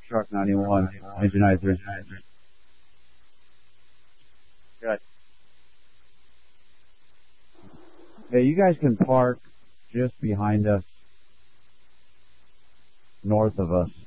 Truck 91, engine 93. Good. Hey, you guys can park just behind us, north of us.